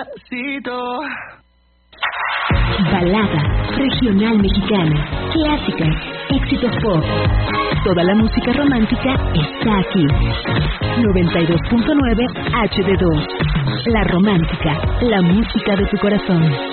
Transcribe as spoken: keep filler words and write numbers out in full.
Balada, regional mexicana, clásicas, éxitos pop. Toda la música romántica está aquí. noventa y dos punto nueve H D dos. La Romántica, la música de tu corazón.